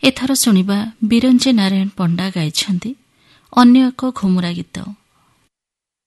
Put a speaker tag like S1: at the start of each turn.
S1: ଏଥର ଶୁଣିବା ବିରଞ୍ଚି ନାରାୟଣ ପଣ୍ଡା ଗାଇଛନ୍ତି ଅନ୍ୟ ଏକ ଘୁମୁରା ଗୀତ।